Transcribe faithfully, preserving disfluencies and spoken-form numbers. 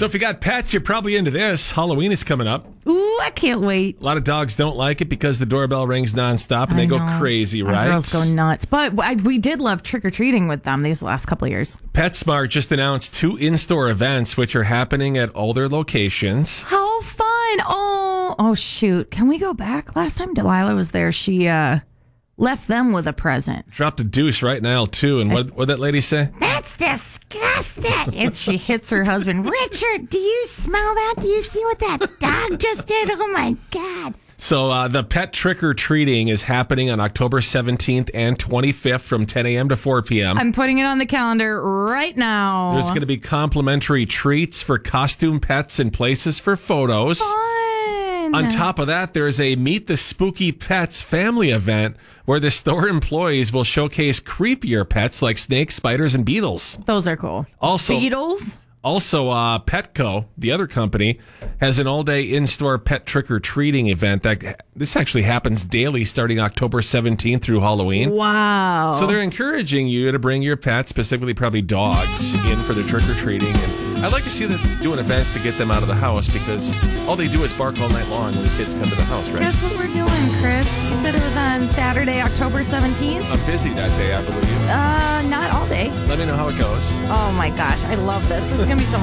So if you got pets, you're probably into this. Halloween is coming up. Ooh, I can't wait. A lot of dogs don't like it because the doorbell rings nonstop and I they go know. crazy, Our right? girls go nuts. But I, we did love trick-or-treating with them these last couple of years. PetSmart just announced two in-store events which are happening at all their locations. How fun. Oh, oh shoot. Can we go back? Last time Delilah was there, she uh, left them with a present. Dropped a deuce right in aisle two, and what what that lady say? That's disgusting. And she hits her husband. Richard, do you smell that? Do you see what that dog just did? Oh, my God. So uh, the pet trick-or-treating is happening on October seventeenth and twenty-fifth from ten a.m. to four p.m. I'm putting it on the calendar right now. There's going to be complimentary treats for costume pets and places for photos. Fun. On top of that, there's a Meet the Spooky Pets family event where the store employees will showcase creepier pets like snakes, spiders, and beetles. Those are cool. Also, Beetles? Also, uh, Petco, the other company, has an all-day in-store pet trick-or-treating event. That this actually happens daily starting October seventeenth through Halloween. Wow. So they're encouraging you to bring your pets, specifically probably dogs, in for the trick-or-treating. And I'd like to see them doing events to get them out of the house because all they do is bark all night long when the kids come to the house, right? Guess what we're doing, Chris? You said it was on Saturday, October seventeenth? I'm busy that day, I believe. Uh, not all day. Let me know how it goes. Oh, my gosh. I love this. This is going to be so